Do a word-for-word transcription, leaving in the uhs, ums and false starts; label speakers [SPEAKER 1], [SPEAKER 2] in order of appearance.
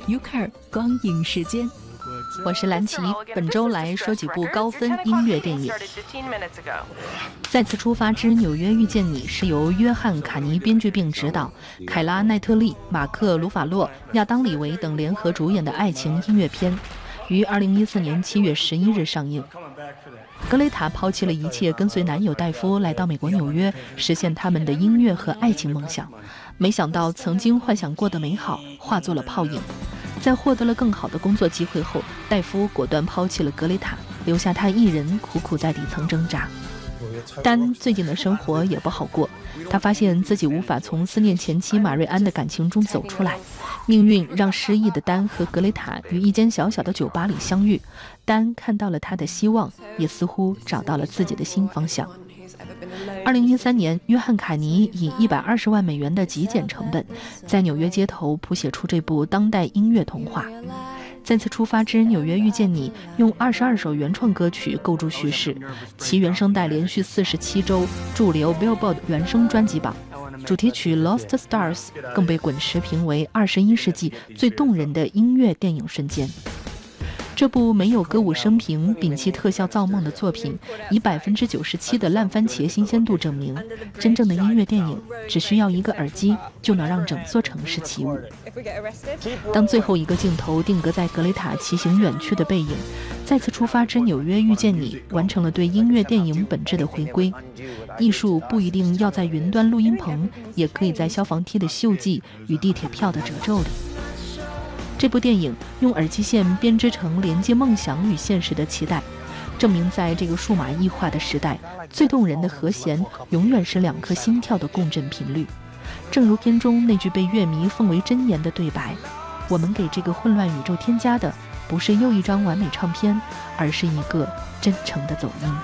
[SPEAKER 1] U C A R 光影时间，
[SPEAKER 2] 我是蓝琪，本周来说几部高分音乐电影。再次出发之纽约遇见你是由约翰·卡尼编剧并执导，凯拉·奈特利、马克·鲁法洛、亚当·李维等联合主演的爱情音乐片，于二零一四年七月十一日上映。格雷塔抛弃了一切，跟随男友戴夫来到美国纽约，实现他们的音乐和爱情梦想。没想到曾经幻想过的美好化作了泡影。在获得了更好的工作机会后，戴夫果断抛弃了格雷塔，留下他一人苦苦在底层挣扎。丹最近的生活也不好过，他发现自己无法从思念前妻马瑞安的感情中走出来。命运让失意的丹和格雷塔于一间小小的酒吧里相遇，丹看到了他的希望，也似乎找到了自己的新方向。二零一三年，约翰·卡尼以一百二十万美元的极简成本，在纽约街头谱写出这部当代音乐童话。再次出发之纽约遇见你，用二十二首原创歌曲构筑叙事，其原声带连续四十七周驻留 Billboard 原声专辑榜。主题曲 Lost Stars 更被滚石评为二十一世纪最动人的音乐电影瞬间。这部没有歌舞升平、摒弃特效造梦的作品，以百分之九十七的烂番茄新鲜度证明，真正的音乐电影只需要一个耳机就能让整座城市起舞。当最后一个镜头定格在格雷塔骑行远去的背影，再次出发之纽约遇见你完成了对音乐电影本质的回归。艺术不一定要在云端录音棚，也可以在消防梯的锈迹与地铁票的褶皱里。这部电影用耳机线编织成连接梦想与现实的期待，证明在这个数码异化的时代，最动人的和弦永远是两颗心跳的共振频率。正如片中那句被乐迷奉为箴言的对白：我们给这个混乱宇宙添加的不是又一张完美唱片，而是一个真诚的走音。